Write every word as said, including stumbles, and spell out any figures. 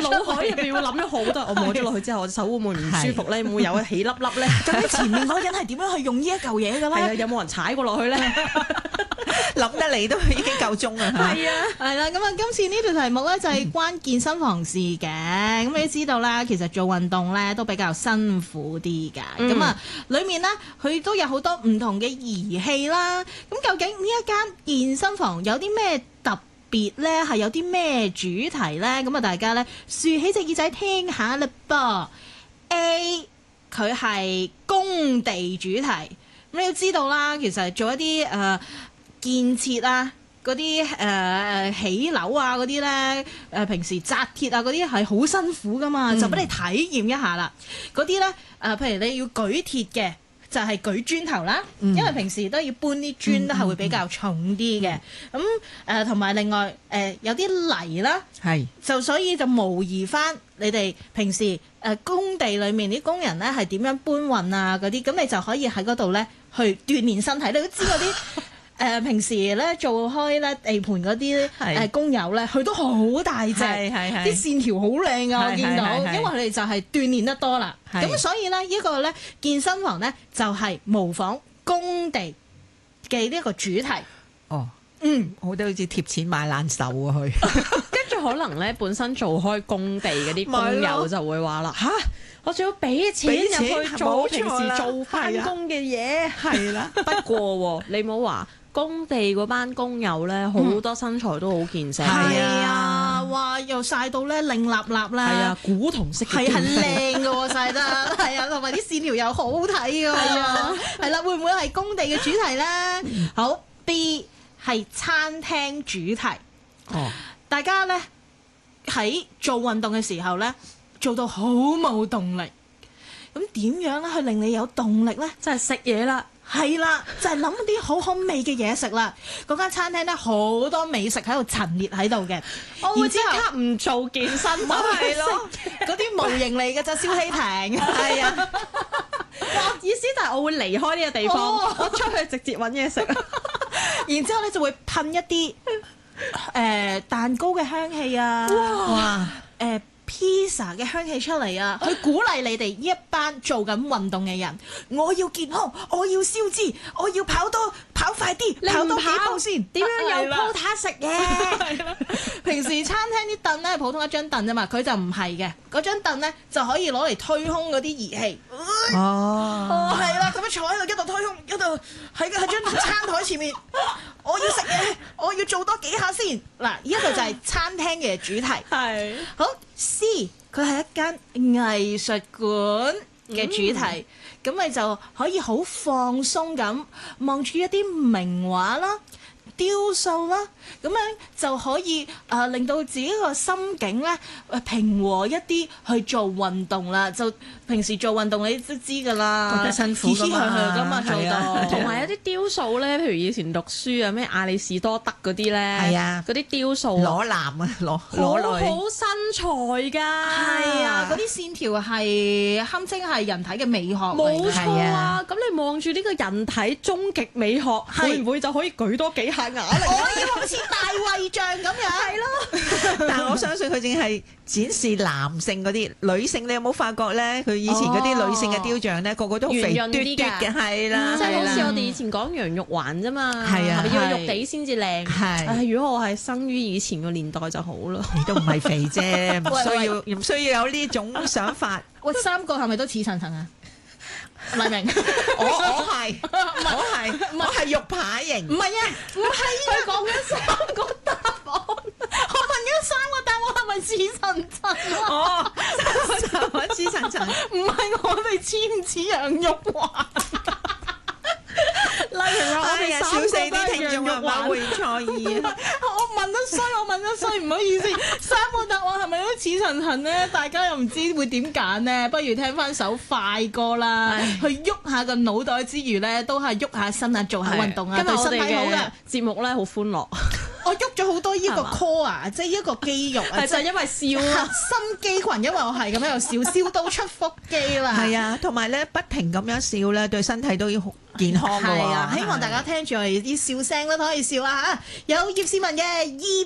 腦海入邊會諗咗好多，我摸咗落去之後，我手會唔會唔舒服咧？會唔會有起粒粒咧？ 究竟前面嗰個人係點樣去用呢一嚿嘢嘅係啊， 咧？ 有冇人踩過落去咧？ 諗得你都已經夠鐘啦。 係啊。 係啦，咁啊，今次呢條題目咧就係關健身房事嘅。咁你都知道啦，其實做運動咧都比較辛苦啲㗎。咁啊、嗯，裡面咧佢都有好多唔同嘅儀器啦。咁究竟呢一間健身房有啲咩特別咧？係有啲咩主題咧？咁啊，大家咧豎起隻耳仔聽下啦噃。A 佢係工地主題。咁你要知道啦，其實做一啲誒、呃、建設啊。嗰啲誒起樓啊，嗰啲咧誒平時紮鐵啊，嗰啲係好辛苦噶嘛，嗯、就俾你體驗一下啦。嗰啲咧誒，譬如你要舉鐵嘅，就係、是、舉磚頭啦，嗯、因為平時都要搬啲磚都係會比較重啲嘅。咁誒同埋另外誒、呃、有啲泥啦， 係就所以就模擬翻你哋平時誒、呃、工地裏面啲工人咧係點樣搬運啊嗰啲，咁你就可以喺嗰度咧去鍛鍊身體。你都知嗰啲。誒、呃、平時咧做開咧地盤嗰啲誒工友咧，佢都好大隻，啲線條好靚啊！我見到，因為佢哋就係鍛鍊得多啦。咁所以咧，呢個咧健身房咧就係模仿工地嘅呢一個主題。 哦， 嗯， 我都好似貼錢買難受啊佢。 跟住可能咧，本身做開工地嗰啲工友就會話啦嚇。我仲要俾錢入去做平時做翻工嘅嘢，係啦。不過喎，你冇話工地嗰班工友咧，好多身材都好健碩。 係啊，哇！又曬到咧靚立立啦。 係啊，古銅色係係靚嘅喎，曬得係啊，同埋啲線條又好睇嘅喎。係啊，係啦，會唔會係工地嘅主題咧？好 B 係餐廳主題。 哦， 大家咧喺做運動嘅時候咧。做到好冇動力，咁點樣咧去令你有動力咧？ 就係食嘢啦， 係啦，就係諗啲好好味嘅嘢食啦。嗰間餐廳咧好多美食喺度陳列喺度嘅， 我會即刻唔做健身， 咪係咯，嗰啲模型嚟嘅就燒氣艇，係啊。 意思就係我會離開呢個地方，哦、我出去直接揾嘢食， 然之後咧就會噴一啲誒、呃、蛋糕嘅香氣啊，哇誒。呃披薩嘅香氣出嚟啊！去鼓勵你哋呢一班做緊運動嘅人，我要健康，我要消脂，我要跑多跑快啲，跑多幾步先。點樣有 quota 食嘢？平時餐廳啲凳咧，普通一張凳啫嘛，佢就唔係嘅。嗰張凳咧就可以攞嚟推胸嗰啲儀器。哦，係啦，咁樣坐喺度一度推胸，一度喺喺張餐台前面。我要食嘢，我要做多幾下先。嗱，呢一個就係餐廳嘅主題。係好 C，佢係一間藝術館嘅主題，咁咪、嗯、就可以好放鬆咁望住一啲名畫啦、雕塑啦，咁樣就可以誒、呃、令到自己個心境咧誒平和一啲去做運動啦。就平時做運動你都知㗎啦， 覺得辛苦㗎嘛， 做到同埋有啲雕塑咧，譬如以前讀書啊，咩亞里士多德嗰啲咧，係啊，嗰啲雕塑裸男啊，裸裸女， 好身材㗎， 係啊，嗰啲線條係堪稱係人體嘅美學， 冇錯啊。咁你望住呢個人體終極美學，會唔會就可以舉多幾下啞鈴？ 我要好似大衛像咁樣，係咯。 但係我相信佢淨係展示男性嗰啲，女性你有冇發覺咧？佢以前嗰啲女性嘅雕像咧，個個都肥嘟嘟嘅，係啦， 即係好似我哋以前講楊玉環啫嘛， 係啊， 要肉地先至靚。係，如果我係生於以前個年代就好啦。 你都唔係肥啫，唔需要唔需要有呢種想法。 喂，三個係咪都似層層啊？黎明， 我我係我係我係肉排型， 唔係啊，唔係啊，佢講緊三個答案，我問緊三個答案係咪似層層啊？ 哦，三個答案似層層， 唔係我哋似唔似楊玉環？例如我哋小四啲聽眾啊，會錯意啊！ 我問得衰，我問得衰，唔好意思。三個答案係咪都似層層咧？大家又唔知會點揀呢？不如聽翻首快歌啦，去喐下個腦袋之餘咧，都係喐下身啊，做下運動啊，對身體好噶。 節目咧好歡樂， 我喐咗好多呢個 core 啊，即係一個肌肉啊， 就係因為笑核心肌群，因為我係咁樣又笑，笑到出腹肌啦。 係啊，同埋咧不停咁樣笑咧，對身體都要好健康㗎喎。 係啊，希望大家聽住我哋啲笑聲都可以笑啊嚇！有葉倩文嘅二